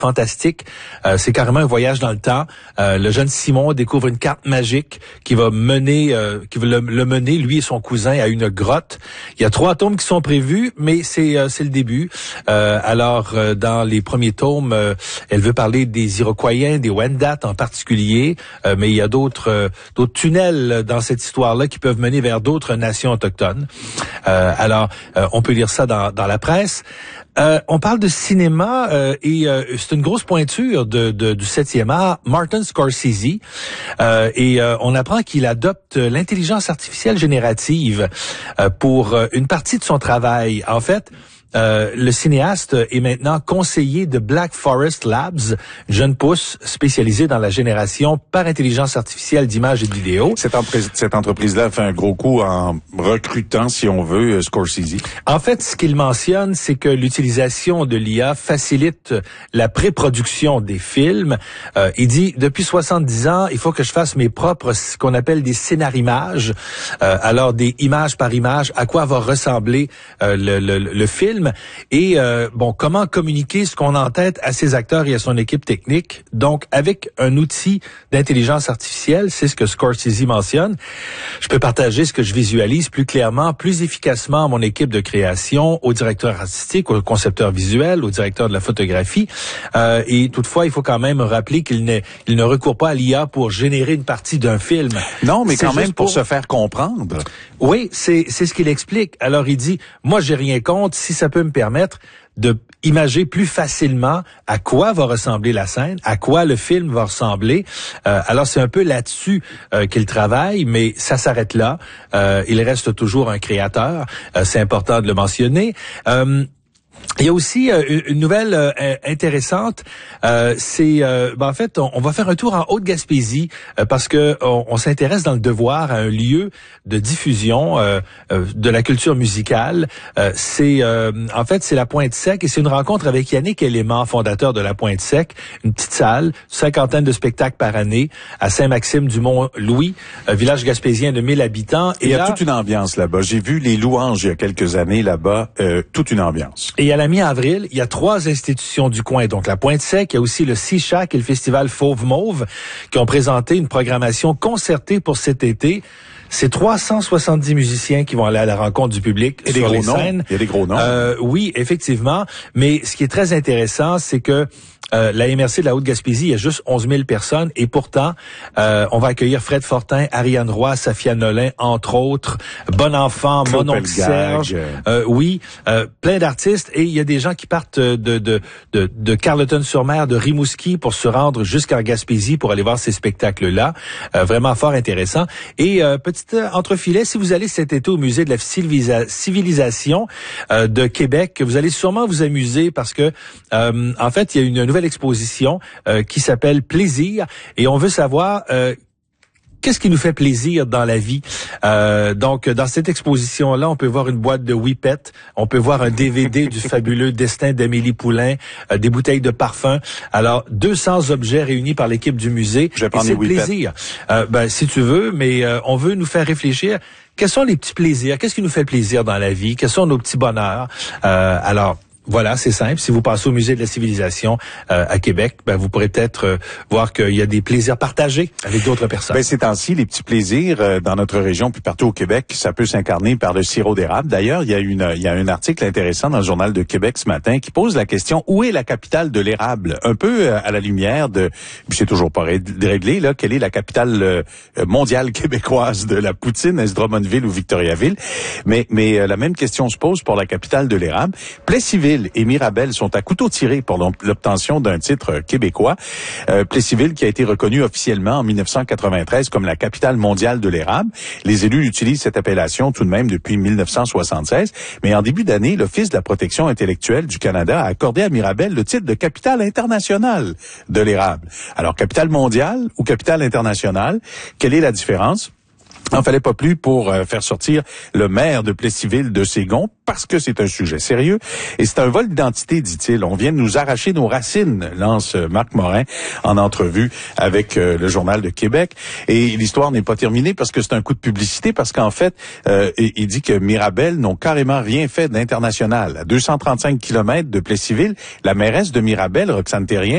fantastique. C'est carrément un voyage dans le temps. Le jeune Simon découvre une carte magique qui va mener, le mener, lui et son cousin, à une grotte. Il y a 3 tomes qui sont prévus, mais c'est le début. Alors, dans les premiers tomes, elle veut parler des Iroquoiens, des Wendat en particulier, mais il y a d'autres tunnels dans cette histoire-là qui peuvent mener vers d'autres nations autochtones. Alors, on peut lire ça dans la presse. On parle de cinéma et c'est une grosse pointure du 7e art, Martin Scorsese. On apprend qu'il adopte l'intelligence artificielle générative pour une partie de son travail. En fait, le cinéaste est maintenant conseiller de Black Forest Labs, jeune pousse spécialisée dans la génération par intelligence artificielle d'images et de vidéos. Cette entreprise-là fait un gros coup en recrutant, si on veut, Scorsese. En fait, ce qu'il mentionne, c'est que l'utilisation de l'IA facilite la pré-production des films. Il dit, depuis 70 ans, il faut que je fasse mes propres, ce qu'on appelle des scénarimages. Alors, des images par image, à quoi va ressembler le film. Et comment communiquer ce qu'on a en tête à ses acteurs et à son équipe technique. Donc, avec un outil d'intelligence artificielle, c'est ce que Scorsese mentionne, je peux partager ce que je visualise plus clairement, plus efficacement à mon équipe de création, au directeur artistique, au concepteur visuel, au directeur de la photographie. Et toutefois, il faut quand même rappeler qu'il ne recourt pas à l'IA pour générer une partie d'un film. Non, mais quand même pour se faire comprendre. Oui, c'est ce qu'il explique. Alors, il dit, moi, j'ai rien contre si ça peut me permettre de imager plus facilement à quoi va ressembler la scène, à quoi le film va ressembler. Alors, c'est un peu là-dessus qu'il travaille, mais ça s'arrête là. Il reste toujours un créateur. C'est important de le mentionner. Il y a aussi une nouvelle intéressante, c'est en fait on va faire un tour en Haute-Gaspésie parce que on s'intéresse dans le Devoir à un lieu de diffusion de la culture musicale. C'est en fait c'est la Pointe-Sec et c'est une rencontre avec Yannick Élément, fondateur de la Pointe-Sec, une petite salle, 50 de spectacles par année à Saint-Maxime-du-Mont-Louis, village gaspésien de 1000 habitants. Et il y a toute une ambiance là-bas. J'ai vu les louanges il y a quelques années là-bas, toute une ambiance. Et à la mi-avril, il y a 3 institutions du coin. Donc, la Pointe-Sec, il y a aussi le Seashack et le festival Fauve Mauve qui ont présenté une programmation concertée pour cet été. C'est 370 musiciens qui vont aller à la rencontre du public sur les scènes. Il y a des gros noms. Oui, effectivement. Mais ce qui est très intéressant, c'est que la MRC de la Haute-Gaspésie, il y a juste 11 000 personnes et pourtant, on va accueillir Fred Fortin, Ariane Roy, Safia Nolin, entre autres, Bon Enfant, Mon oncle Serge, plein d'artistes et il y a des gens qui partent de Carleton-sur-Mer, de Rimouski pour se rendre jusqu'en Gaspésie pour aller voir ces spectacles-là. Vraiment fort intéressant. Et petit entrefilet, si vous allez cet été au musée de la civilisation de Québec, vous allez sûrement vous amuser parce que en fait, il y a une nouvelle exposition qui s'appelle Plaisir et on veut savoir qu'est-ce qui nous fait plaisir dans la vie. Donc, dans cette exposition-là, on peut voir une boîte de Whippet, on peut voir un DVD du fabuleux Destin d'Amélie Poulain, des bouteilles de parfum. Alors, 200 objets réunis par l'équipe du musée. Je vais prendre et c'est le plaisir. Si tu veux, mais on veut nous faire réfléchir. Quels sont les petits plaisirs? Qu'est-ce qui nous fait plaisir dans la vie? Quels sont nos petits bonheurs? Alors, voilà, c'est simple. Si vous passez au musée de la civilisation à Québec, vous pourrez peut-être voir qu'il y a des plaisirs partagés avec d'autres personnes. Ces temps-ci, les petits plaisirs dans notre région, puis partout au Québec, ça peut s'incarner par le sirop d'érable. D'ailleurs, il y a un article intéressant dans le Journal de Québec ce matin qui pose la question, où est la capitale de l'érable? Un peu à la lumière de, c'est toujours pas réglé, là, quelle est la capitale mondiale québécoise de la poutine? Est-ce Drummondville ou Victoriaville? Mais la même question se pose pour la capitale de l'érable. Plessisville et Mirabel sont à couteau tiré pour l'obtention d'un titre québécois. Plessisville qui a été reconnu officiellement en 1993 comme la capitale mondiale de l'érable. Les élus utilisent cette appellation tout de même depuis 1976. Mais en début d'année, l'Office de la protection intellectuelle du Canada a accordé à Mirabel le titre de capitale internationale de l'érable. Alors, capitale mondiale ou capitale internationale, quelle est la différence? Il n'en fallait pas plus pour faire sortir le maire de Plessisville de ses gonds parce que c'est un sujet sérieux et c'est un vol d'identité, dit-il. On vient de nous arracher nos racines, lance Marc Morin en entrevue avec le Journal de Québec. Et l'histoire n'est pas terminée parce que c'est un coup de publicité parce qu'en fait, il dit que Mirabel n'ont carrément rien fait d'international. À 235 kilomètres de Plessisville, la mairesse de Mirabel, Roxane Terrien,